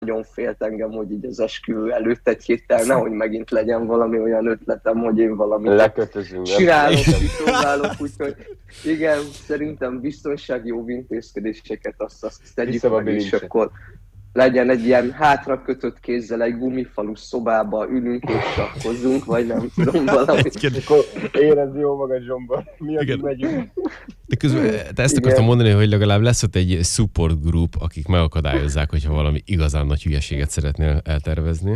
nagyon félt engem, hogy így az esküvő előtt egy héttel nehogy megint legyen valami olyan ötletem, hogy én valamit lekötözünk, csinálok, kipróbálok, úgyhogy igen, szerintem biztonsági óvintézkedéseket azt tegyük meg, és akkor legyen egy ilyen hátra kötött kézzel egy gumifalus szobába ülünk és sakkozunk, vagy nem tudom, valami. Akkor érezd jó magad, Zsomba. Mi addig megyünk. De közben ezt akartam mondani, hogy legalább lesz ott egy support group, akik megakadályozzák, hogyha valami igazán nagy hülyeséget szeretnél eltervezni.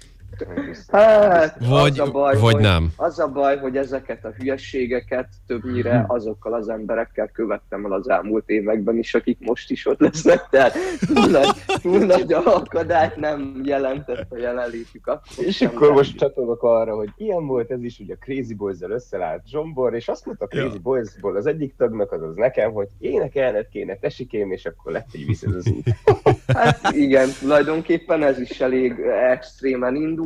Hát, vagy nem. Az a baj, hogy ezeket a hülyeségeket többnyire azokkal az emberekkel követtem el az elmúlt években is, akik most is ott lesznek, tehát túl nagy akadályt nem jelentett a jelenlétük. És akkor most csatolok arra, hogy ilyen volt ez is, ugye a Crazy Boys-zal összeállt Zsombor, és azt mondta a Crazy Boys-ból az egyik tagnak, azaz nekem, hogy énekelned kéne, tesikém, és akkor lett egy Viszed az út. Hát igen, tulajdonképpen ez is elég extrémen indult.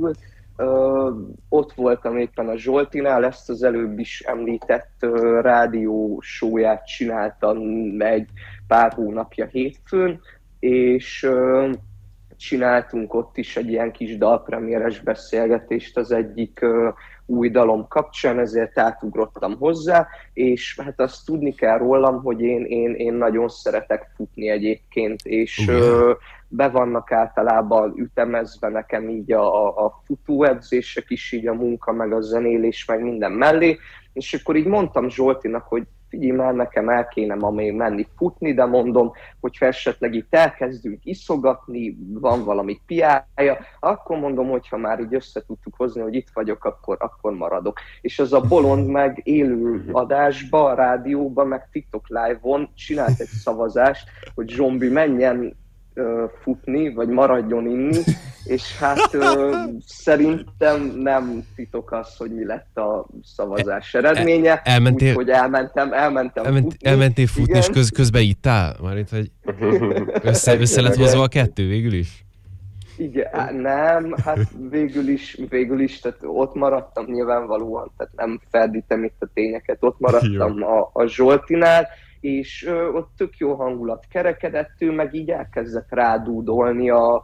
Ott voltam éppen a Zsoltinál, ezt az előbb is említett rádió show-ját csináltam egy pár hónapja hétfőn, és csináltunk ott is egy ilyen kis dalpremieres beszélgetést az egyik új dalom kapcsán, ezért átugrottam hozzá, és hát azt tudni kell rólam, hogy én nagyon szeretek futni egyébként, és be vannak általában ütemezve nekem így a futóedzések is, így a munka, meg a zenélés, meg minden mellé, és akkor így mondtam Zsoltinak, hogy figyelj már, nekem el kéne ma még menni futni, de mondom, hogyha esetleg itt elkezdünk iszogatni, van valami piája, akkor mondom, hogyha már így össze tudtuk hozni, hogy itt vagyok, akkor maradok. És az a bolond meg élő adásba, a rádióban, meg TikTok live-on csinált egy szavazást, hogy Zsombi menjen futni, vagy maradjon inni, és hát szerintem nem titok az, hogy mi lett a szavazás eredménye, úgyhogy elmentem futni. Elmentél futni, igen. És közben ittál? Mármint, hogy össze lett hozva a kettő végül is? Igen, nem, hát végül is, tehát ott maradtam nyilvánvalóan, tehát nem ferdítem itt a tényeket, ott maradtam a Zsoltinál, és ott tök jó hangulat kerekedett, ő meg így elkezdett rádúdolni a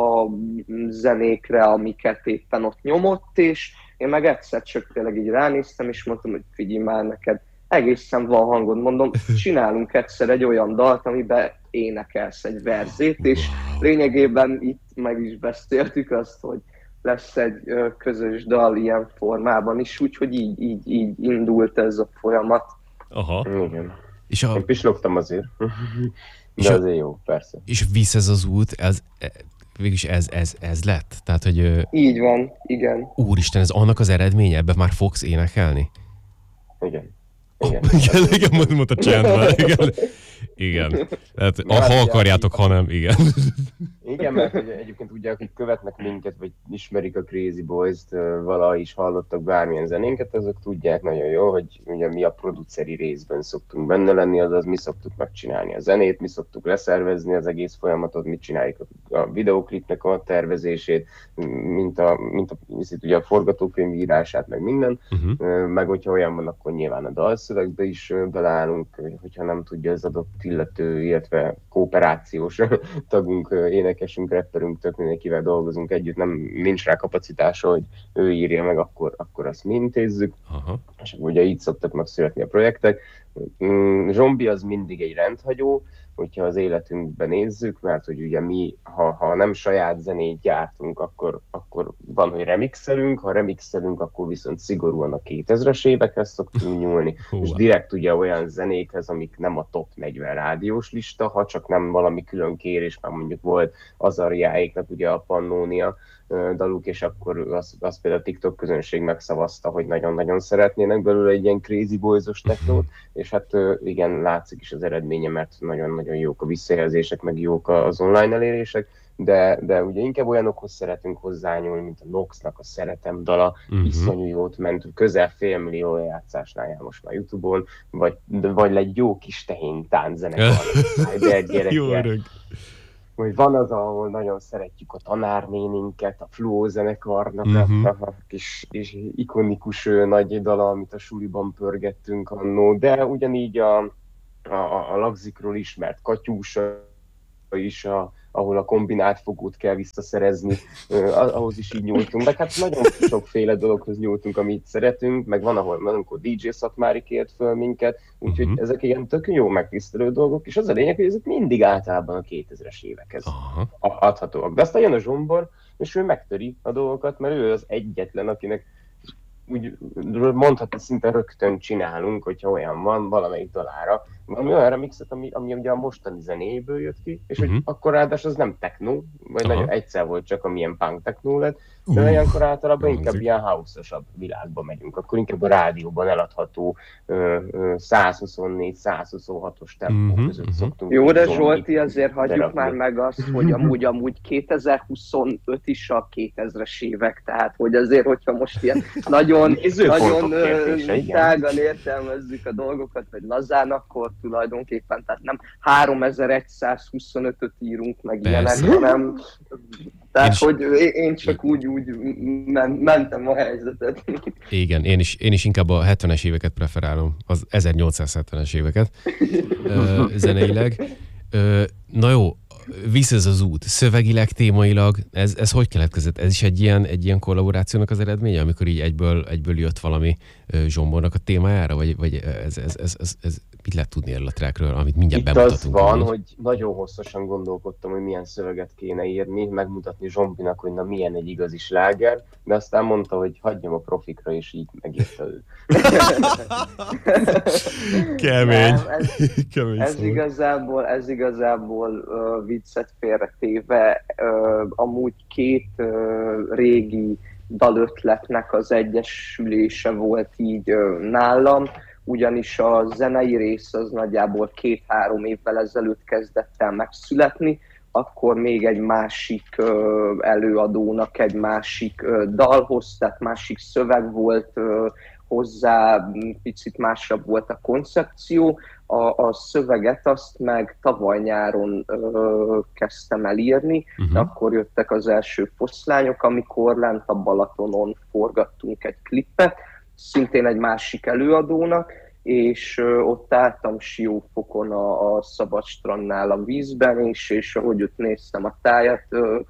zenékre, amiket éppen ott nyomott, és én meg egyszer csak tényleg így ránéztem, és mondtam, hogy figyelj már, neked egészen van hangod, mondom, csinálunk egyszer egy olyan dalt, amiben énekelsz egy verzét, és lényegében itt meg is beszéltük azt, hogy lesz egy közös dal ilyen formában is, úgyhogy így indult ez a folyamat. Aha. Igen. Én pislogtam azért. De azért jó, persze. És visz ez az út, végülis ez lett? Tehát, hogy... Így van, igen. Úristen, ez annak az eredménye? Ebben már fogsz énekelni? Igen. Igen, mondta csendben. Igen. Tehát, ha akarjátok, ha nem, igen. Igen, mert egyébként ugye, akik követnek minket, vagy ismerik a Crazy Boys-t, valaha is hallottak bármilyen zenénket, azok tudják nagyon jó, hogy ugye mi a produceri részben szoktunk benne lenni, azaz mi szoktuk megcsinálni a zenét, mi szoktuk leszervezni az egész folyamatot, mit csináljuk a videóklipnek a tervezését, mint ugye a forgatókönyv írását, meg minden, meg hogyha olyan van, akkor nyilván a dalszövegbe is beleállunk, hogyha nem tudja az adott illető, illetve kooperációs tagunk, énekesünk, rapperünk, tök mindenkivel dolgozunk együtt, nincs rá kapacitása, hogy ő írja meg, akkor azt mi intézzük. Aha. És ugye így szoktak megszületni a projektek. Zsombi az mindig egy rendhagyó, hogyha az életünkben nézzük, mert hogy ugye mi, ha nem saját zenét gyártunk, akkor van, hogy remixelünk, ha remixelünk, akkor viszont szigorúan a 2000-es évekhez szoktunk nyúlni, és direkt ugye olyan zenékhez, amik nem a top 40 rádiós lista, ha csak nem valami külön kérés, már mondjuk volt Azariáéknak ugye a Pannónia daluk, és akkor azt például a TikTok közönség megszavazta, hogy nagyon-nagyon szeretnének belőle egy ilyen Crazy Boys-os technót, és hát igen, látszik is az eredménye, mert nagyon-nagyon jók a visszajelzések, meg jók az online elérések, de ugye inkább olyanokhoz szeretünk hozzányúlni, mint a Noxnak a Szeretem dala, iszonyú jót ment, közel 500 millió lejátszásnál jár most már YouTube-on, vagy egy jó kis tehén tánczenekar, jó öreg. Vagy van az, ahol nagyon szeretjük a tanárnéninket, a Fluó zenekarnak, a kis ikonikus nagy dala, amit a suliban pörgettünk annó, de ugyanígy a Lagzikról ismert Katyúsa is, ahol a kombinált fogót kell visszaszerezni, ahhoz is így nyúltunk. De hát nagyon sokféle dologhoz nyúltunk, amit szeretünk, meg van, ahol amikor DJ Szatmári kért föl minket, úgyhogy ezek ilyen tök jó megtisztelő dolgok, és az a lényeg, hogy ezek mindig általában a 2000-es évekhez adhatóak. De aztán jön a Zsombor, és ő megtöri a dolgokat, mert ő az egyetlen, akinek úgy mondhatni szinte rögtön csinálunk, hogyha olyan van valamelyik dalára. Valami olyan remixet, ami ugye a mostani zenéből jött ki, és hogy akkor ráadásul az nem techno, vagy nagyon egyszer volt csak, amilyen punk techno lett, de olyankor általában inkább ilyen house-osabb világba megyünk. Akkor inkább a rádióban eladható 124-126-os tempó között szoktunk. Jó, de Zsolti, azért hagyjuk már meg azt, hogy amúgy 2025 is a 2000-es évek, tehát hogy azért, hogyha most ilyen nagyon tágan értelmezzük a dolgokat, vagy lazán, akkor tulajdonképpen, tehát nem 3125-öt írunk meg ilyenek, hanem tehát, hogy én csak úgy mentem a helyzetet. Igen, én is inkább a 70-es éveket preferálom, az 1870-es éveket zeneileg. Na jó, visz ez az út, szövegileg, témailag, ez hogy keletkezett? Ez is egy ilyen kollaborációnak az eredménye, amikor így egyből jött valami Zsombornak a témájára, vagy ez mit lehet tudni erről a trackről, amit mindjárt bemutatunk? Itt az van, hogy nagyon hosszasan gondolkodtam, hogy milyen szöveget kéne írni, megmutatni Zsombinak, hogy na milyen egy igazi sláger, de aztán mondta, hogy hagyjam a profikra, és így megírta ő. Kemény. Ez igazából viccet félretéve, amúgy két régi dalötletnek az egyesülése volt így nálam, ugyanis a zenei rész az nagyjából 2-3 évvel ezelőtt kezdett el megszületni, akkor még egy másik előadónak egy másik dalhoz, tehát másik szöveg volt hozzá, picit másabb volt a koncepció. A szöveget azt meg tavaly nyáron kezdtem el írni, akkor jöttek az első foszlányok, amikor lent a Balatonon forgattunk egy klippet, szintén egy másik előadónak, és ott álltam Siófokon a Szabadstrandnál a vízben, és ahogy ott néztem a tájat,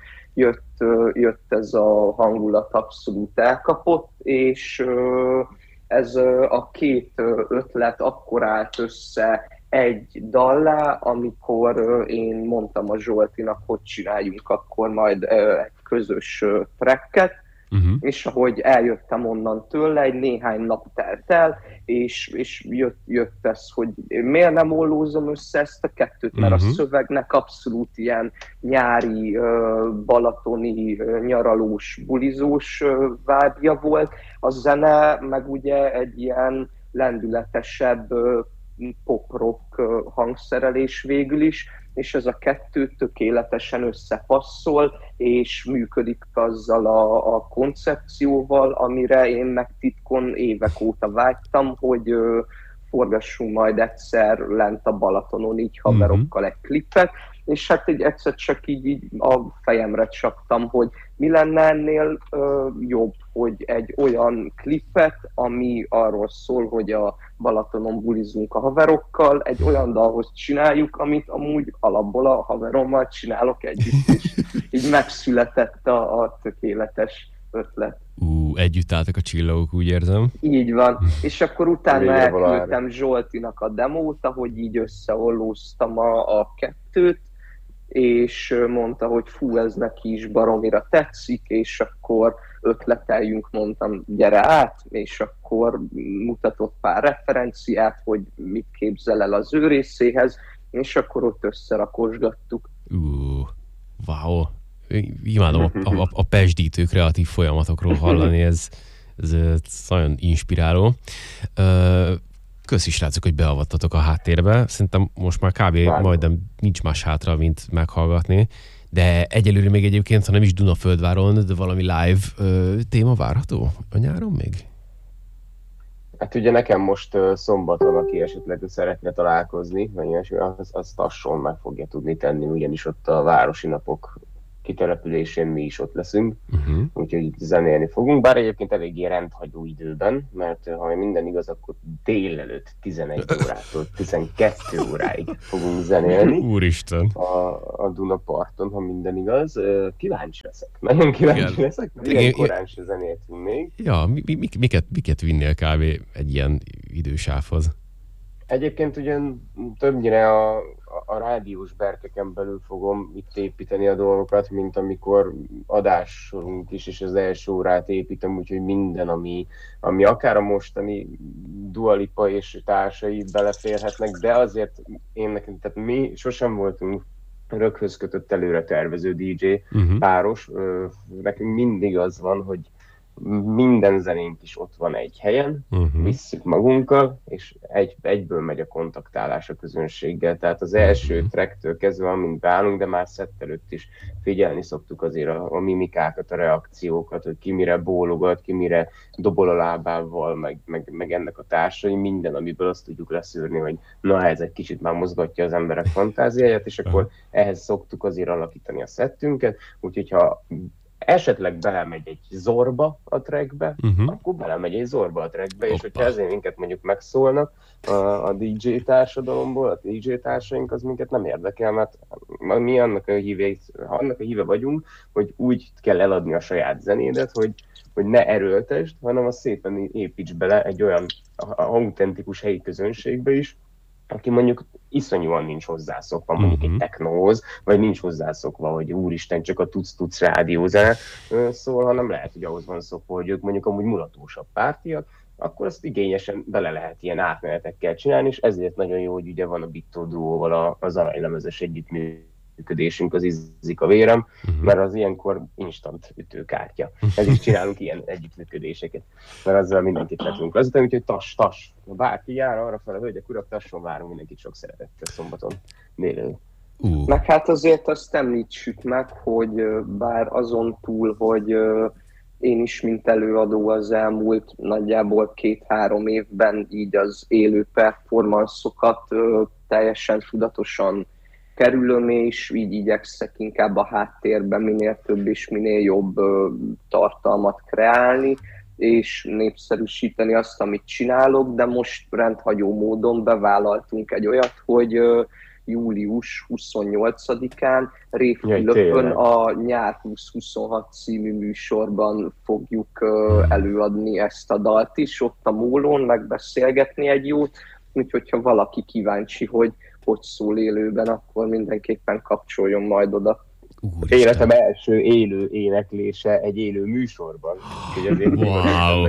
jött ez a hangulat, abszolút elkapott, és ez a két ötlet akkor állt össze egy dallá, amikor én mondtam a Zsoltinak, hogy csináljunk akkor majd egy közös tracket, és ahogy eljöttem onnan tőle, egy néhány nap telt el, és jött ez, hogy miért nem ollózom össze ezt a kettőt, mert a szövegnek abszolút ilyen nyári, balatoni, nyaralós, bulizós vágya volt. A zene meg ugye egy ilyen lendületesebb pop-rock hangszerelés végül is, és ez a kettő tökéletesen összepasszol, és működik azzal a koncepcióval, amire én meg titkon évek óta vágytam, hogy forgassunk majd egyszer lent a Balatonon így haverokkal egy klippet, és hát egyszer csak így a fejemre csaptam, hogy mi lenne ennél jobb, hogy egy olyan klippet, ami arról szól, hogy a Balatonon bulizunk a haverokkal, egy olyan dalhoz csináljuk, amit amúgy alapból a haverommal csinálok együtt, és így megszületett a tökéletes ötlet. Együtt álltak a csillagok, úgy érzem. Így van, és akkor utána elküldtem Zsoltinak a demót, ahogy így összeollóztam a kettőt, és mondta, hogy fú, ez neki is baromira tetszik, és akkor ötleteljünk, mondtam, gyere át, és akkor mutatott pár referenciát, hogy mit képzel el az ő részéhez, és akkor ott összerakosgattuk. Wow! Imádom a pesdítő kreatív folyamatokról hallani, ez nagyon inspiráló. Köszi srácok, hogy beavattatok a háttérbe. Szerintem most már kb. Majdnem nincs más hátra, mint meghallgatni. De egyelőre még egyébként, ha nem is Dunaföldváron, de valami live téma várható a nyáron még? Hát ugye nekem most szombaton, aki esetleg szeretne találkozni, az tasson meg fogja tudni tenni, ugyanis ott a városi napok kitelepülésén mi is ott leszünk, úgyhogy zenélni fogunk, bár egyébként eléggé rendhagyó időben, mert ha minden igaz, akkor délelőtt 11 órától 12 óráig fogunk zenélni. Úristen! A Dunaparton, ha minden igaz. Kíváncsi leszek. Nagyon kíváncsi leszek, mert ilyen korán se zenéltünk még. Ja, miket vinnél kb. Egy ilyen idősávhoz? Egyébként ugyan többnyire a rádiós berkeken belül fogom itt építeni a dolgokat, mint amikor adássorunk is, és az első órát építem, úgyhogy minden, ami akár a mostani Dua Lipa és társai beleférhetnek, de azért tehát mi sosem voltunk röghöz kötött előre tervező DJ páros. Nekünk mindig az van, hogy minden zenénk is ott van egy helyen, visszük magunkkal, és egyből megy a kontaktálás a közönséggel. Tehát az első tracktől kezdve, amint beállunk, de már szett előtt is figyelni szoktuk azért a mimikákat, a reakciókat, hogy ki mire bólogat, ki mire dobol a lábával, meg ennek a társai, minden, amiből azt tudjuk leszűrni, hogy na, ez egy kicsit már mozgatja az emberek fantáziáját, és akkor ehhez szoktuk azért alakítani a szettünket, úgyhogy ha esetleg belemegy egy zorba a trackbe, akkor belemegy egy zorba a trackbe, és hogyha ezért minket mondjuk megszólnak a DJ társadalomból, a DJ társaink, az minket nem érdekel, mert mi annak a híve vagyunk, hogy úgy kell eladni a saját zenédet, hogy ne erőltesd, hanem azt szépen építs bele egy olyan autentikus helyi közönségbe is, aki mondjuk iszonyúan nincs hozzászokva mondjuk egy technóhoz, vagy nincs hozzászokva, hogy úristen, csak a tuc-tuc rádiózene szól, hanem lehet, hogy ahhoz van szokva, hogy ők mondjuk amúgy mulatósabb pártiak, akkor azt igényesen bele lehet ilyen átmenetekkel csinálni, és ezért nagyon jó, hogy ugye van a Bitto Duóval az aranylemezes együttműködésünk, az izzik a vérem, mert az ilyenkor instant ütőkártya. Ezért csinálunk ilyen együttműködéseket, mert azzal mindenkit le tudunk lazítani, úgyhogy tass. Ha bárki jár arra fel, a hölgyek, urak, tasson, várunk mindenkit sok szeretettel szombaton délelőtt. Meg hát azért azt említsük meg, hogy bár azon túl, hogy én is, mint előadó az elmúlt nagyjából 2-3 évben így az élő performanszokat teljesen tudatosan kerülöm, és így igyekszek inkább a háttérben minél több és minél jobb tartalmat kreálni, és népszerűsíteni azt, amit csinálok, de most rendhagyó módon bevállaltunk egy olyat, hogy július 28-án Révfülöpön a Nyár 2026 című műsorban fogjuk előadni ezt a dalt is, ott a mólón megbeszélgetni egy jót, úgyhogy ha valaki kíváncsi, hogy szól élőben, akkor mindenképpen kapcsoljon majd oda. Életem első élő éneklése egy élő műsorban. Wow!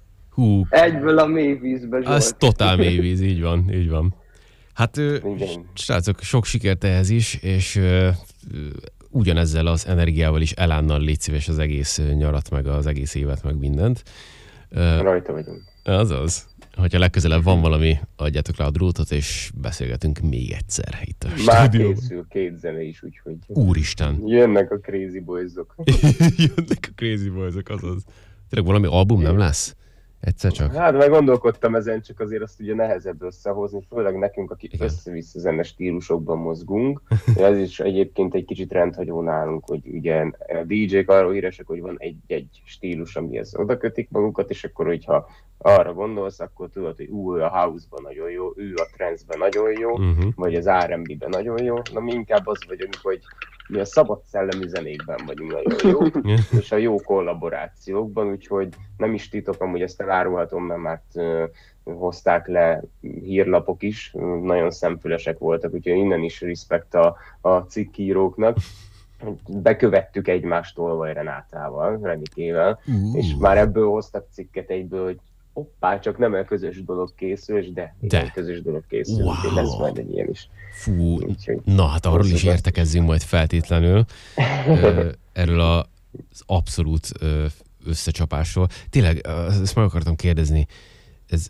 Egyből a mélyvízbe, Zsolt. Ez totál mélyvíz, így van. Hát, srácok, sok sikert ehhez is, és ugyanezzel az energiával is, elánnal légy szíves az egész nyarat, meg az egész évet, meg mindent. Rajta vagyunk. Azaz. Hogyha legközelebb van valami, adjátok le a drótot, és beszélgetünk még egyszer itt a már stúdióban. készül 2 zene is, úgyhogy... Úristen! Jönnek a Crazy Boys-ok. Jönnek a Crazy Boys-ok, azaz. Tényleg valami album nem lesz? Egyszer csak? Hát meg gondolkodtam ezen, csak azért azt ugye nehezebb összehozni, főleg nekünk, akik össze-vissza zene stílusokban mozgunk. Ez is egyébként egy kicsit rendhagyó nálunk, hogy ugye a DJ-k arról híresek, hogy van egy stílus, amihez oda kötik magukat, és akkor, hogyha arra gondolsz, akkor tudod, hogy ő a house-ban nagyon jó, ő a trance-ben nagyon jó, vagy az R&B-ben nagyon jó. Na mi inkább az vagyunk, hogy mi a szabad szellemű zenékben vagyunk nagyon jó, és a jó kollaborációkban, úgyhogy nem is titok, amúgy ezt elárulhatom, mert már hozták le hírlapok is, nagyon szemfülesek voltak, úgyhogy innen is respekt a cikkíróknak. Bekövettük egymást Tolvaj Renátával, Renikével, és már ebből hoztak cikket egyből, hogy hoppá, csak nem egy közös dolog készül, de. Egy közös dolog készül, wow. Úgyhogy lesz majd egy ilyen is. Fú, na hát arról is értekezzünk majd feltétlenül, erről az abszolút összecsapásról. Tényleg, ezt meg akartam kérdezni, ez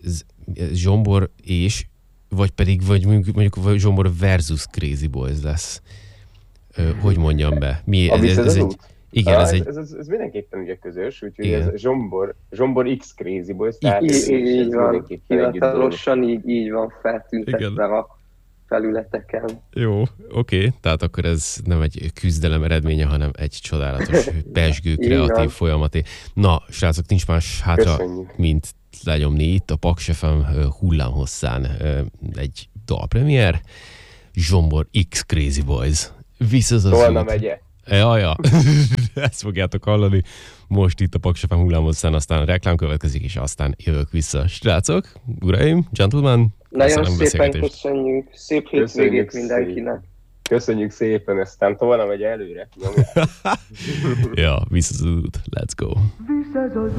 Zsombor és, vagy mondjuk Zsombor versus Crazy Boys lesz. Hogy mondjam be? Igen, ez mindenképpen ugye közös, úgyhogy igen. Ez Zsombor X Crazy Boys, tehát így van, hivatalosan így van feltüntetve a felületeken. Jó, oké. Tehát akkor ez nem egy küzdelem eredménye, hanem egy csodálatos, pezsgő, kreatív folyamaté. Na, srácok, nincs más hátra, Köszönjük. mint lenyomni itt a Paks FM hullámhosszán egy dalpremier. Zsombor X Crazy Boys. Viszont az Tolna út. megye. Ja. Ezt fogjátok hallani. Most itt a Paks FM hullámhosszán, aztán a reklám következik, és aztán jövök vissza. Srácok, uraim, gentlemen, Nagyon köszönöm a szépen beszélgetést. köszönjük. Szép hétvégét mindenkinek. Köszönjük szépen, aztán Tolna megye előre. Ja, vissza az út. Let's go. Vissza az